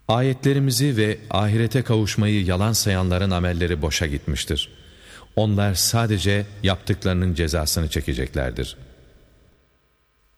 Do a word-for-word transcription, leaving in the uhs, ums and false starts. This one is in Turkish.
Ayetlerimizi ve ahirete kavuşmayı yalan sayanların amelleri boşa gitmiştir. Onlar sadece yaptıklarının cezasını çekeceklerdir.